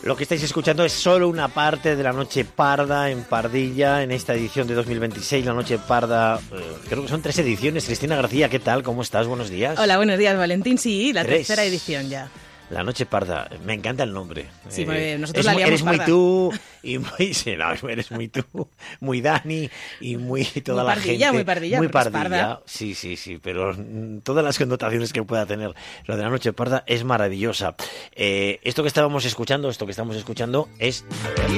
Lo que estáis escuchando es solo una parte de La Noche Parda en Pardilla, en esta edición de 2026, La Noche Parda, creo que son 3 ediciones. Cristina García, ¿qué tal? ¿Cómo estás? Buenos días. Hola, buenos días, Valentín. Sí, la 3. tercera edición ya. La Noche Parda, me encanta el nombre. Sí, nosotros la liamos eres parda. muy tú, y muy, sí, no, eres muy tú, muy Dani, y muy toda muy la pardilla, gente. Muy pardilla, muy porque es pardilla. parda. Sí, pero todas las connotaciones que pueda tener lo de La Noche Parda es maravillosa. Esto que estamos escuchando es...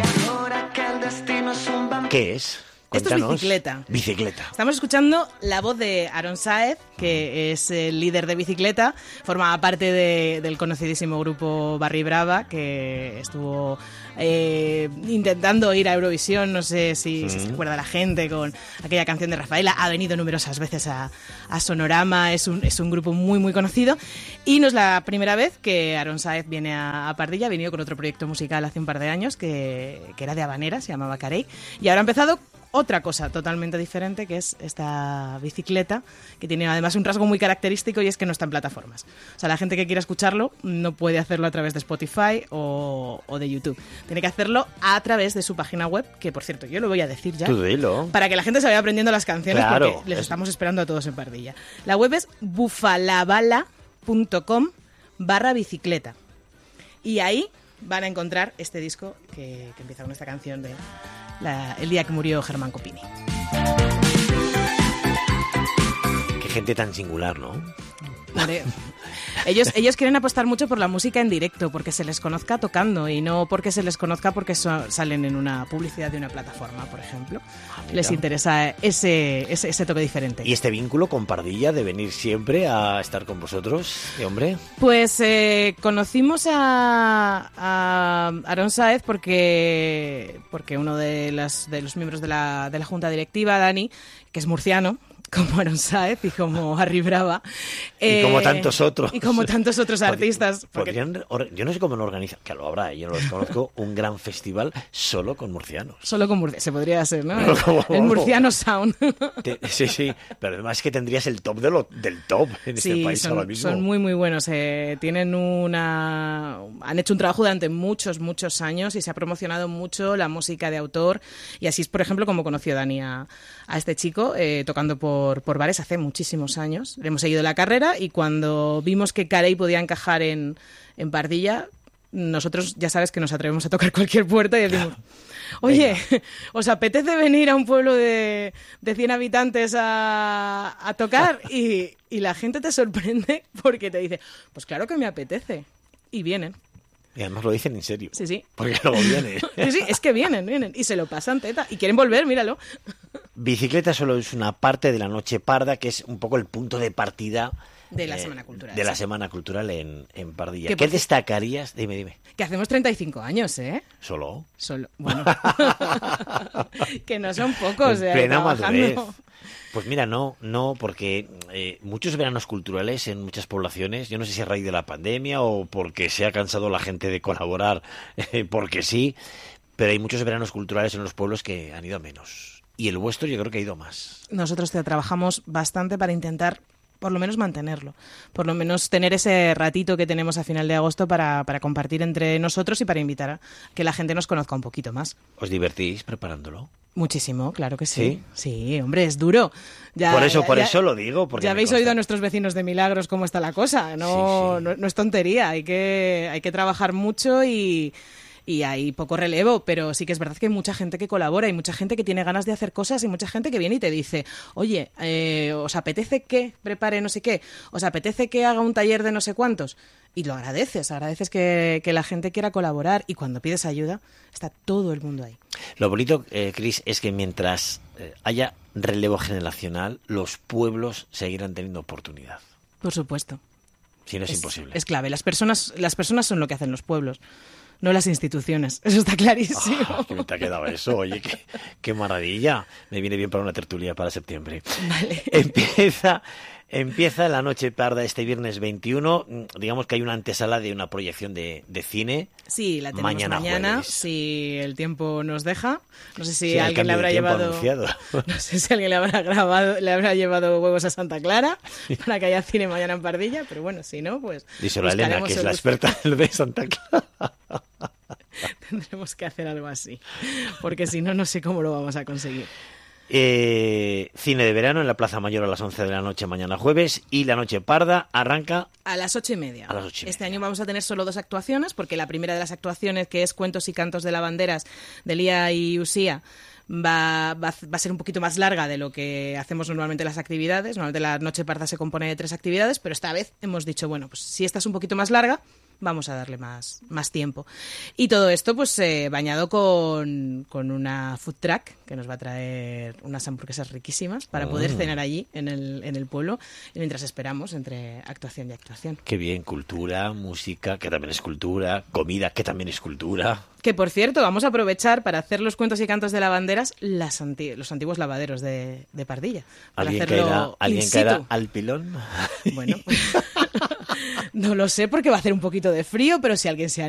¿Qué es? Esto Cuéntanos. es Bicicleta. Bicicleta. Estamos escuchando la voz de Aaron Saez, que es el líder de Bicicleta, formaba parte del conocidísimo grupo Barry Brava, que estuvo intentando ir a Eurovisión, no sé si se acuerda la gente, con aquella canción de Rafaela, ha venido numerosas veces a Sonorama, es un grupo muy muy conocido, y no es la primera vez que Aaron Saez viene a Pardilla, ha venido con otro proyecto musical hace un par de años, que era de habanera, se llamaba Carey, y ahora ha empezado otra cosa totalmente diferente, que es esta bicicleta, que tiene además un rasgo muy característico, y es que no está en plataformas. O sea, la gente que quiera escucharlo no puede hacerlo a través de Spotify o de YouTube. Tiene que hacerlo a través de su página web, que por cierto, yo lo voy a decir ya, Tú dilo. para que la gente se vaya aprendiendo las canciones, Claro, porque les estamos esperando a todos en Pardilla. La web es bufalabala.com/bicicleta. Y ahí van a encontrar este disco que empieza con esta canción de el día que murió Germán Copini. Qué gente tan singular, ¿no? Hombre, ellos quieren apostar mucho por la música en directo, porque se les conozca tocando y no porque se les conozca porque salen en una publicidad de una plataforma, por ejemplo. Les interesa ese toque diferente. ¿Y este vínculo con Pardilla de venir siempre a estar con vosotros, hombre? Pues conocimos a Aaron Saez porque uno de los miembros de la junta directiva, Dani, que es murciano, como Aaron Saez y como Barry Brava. Y como tantos otros. Y como tantos otros artistas. Yo no sé cómo lo organizan, que lo habrá, yo no los conozco, un gran festival solo con murcianos. Solo con murcianos, se podría hacer, ¿no? El murciano sound. Sí, pero además es que tendrías el top del top en este país ahora mismo. Son muy, muy buenos. Han hecho un trabajo durante muchos, muchos años y se ha promocionado mucho la música de autor. Y así es, por ejemplo, como conoció Dani a este chico, tocando por bares hace muchísimos años. Le hemos seguido la carrera y cuando vimos que Carey podía encajar en Pardilla, nosotros ya sabes que nos atrevemos a tocar cualquier puerta y decimos, oye, ¿os apetece venir a un pueblo de 100 habitantes a tocar? Y la gente te sorprende porque te dice, pues claro que me apetece. Y vienen. Y además lo dicen en serio. Sí. Porque luego vienen. Sí, es que vienen. Y se lo pasan teta. Y quieren volver, míralo. Bicicleta solo es una parte de La Noche Parda, que es un poco el punto de partida de la Semana Cultural. De la Semana Cultural en Pardilla. ¿Qué destacarías? Dime. Que hacemos 35 años, ¿eh? ¿Solo? Bueno. Que no son pocos, en plena madurez. trabajando. Pues mira, no, porque muchos veranos culturales en muchas poblaciones, yo no sé si a raíz de la pandemia o porque se ha cansado la gente de colaborar, porque sí, pero hay muchos veranos culturales en los pueblos que han ido a menos. Y el vuestro yo creo que ha ido más. Nosotros trabajamos bastante para intentar por lo menos mantenerlo, por lo menos tener ese ratito que tenemos a final de agosto para compartir entre nosotros y para invitar a que la gente nos conozca un poquito más. ¿Os divertís preparándolo? Muchísimo, claro que sí. Sí, hombre, es duro. Por eso lo digo. Porque ya habéis oído a nuestros vecinos de Milagros cómo está la cosa. No es tontería, hay que trabajar mucho y hay poco relevo, pero sí que es verdad que hay mucha gente que colabora y mucha gente que tiene ganas de hacer cosas y mucha gente que viene y te dice, oye, ¿os apetece que prepare no sé qué? ¿Os apetece que haga un taller de no sé cuántos? Y lo agradeces que la gente quiera colaborar, y cuando pides ayuda está todo el mundo ahí. Lo bonito, Cris, es que mientras haya relevo generacional, los pueblos seguirán teniendo oportunidad. Por supuesto. Si no es imposible. Es clave. Las personas son lo que hacen los pueblos, no las instituciones. Eso está clarísimo. Que me te ha quedado eso. Oye, qué maravilla. Me viene bien para una tertulia para septiembre. Vale. Empieza La Noche Parda este viernes 21. Digamos que hay una antesala de una proyección de cine. Sí, la tenemos mañana si el tiempo nos deja. No sé si alguien le habrá llevado. No sé si alguien le habrá llevado huevos a Santa Clara para que haya cine mañana en Pardilla, pero bueno, si no, pues. Díselo a Elena, que es la experta en lo de Santa Clara. Tendremos que hacer algo así, porque si no, no sé cómo lo vamos a conseguir. Cine de verano en la Plaza Mayor a las 11 de la noche mañana jueves, y La Noche Parda arranca a las 8:30. A las 8:30. Este año vamos a tener solo 2 actuaciones, porque la primera de las actuaciones, que es Cuentos y Cantos de Lavanderas de Lía y Usía, va a ser un poquito más larga de lo que hacemos normalmente las actividades. Normalmente la Noche Parda se compone de 3 actividades, pero esta vez hemos dicho, bueno, pues si esta es un poquito más larga, vamos a darle más tiempo. Y todo esto pues bañado con una food truck que nos va a traer unas hamburguesas riquísimas para poder cenar allí en el pueblo, y mientras esperamos entre actuación y actuación. Qué bien, cultura, música, que también es cultura, comida, que también es cultura. Que, por cierto, vamos a aprovechar para hacer los cuentos y cantos de lavanderas los antiguos lavaderos de Pardilla. Para ¿Alguien caerá al pilón? Bueno, no lo sé porque va a hacer un poquito de frío, pero si alguien se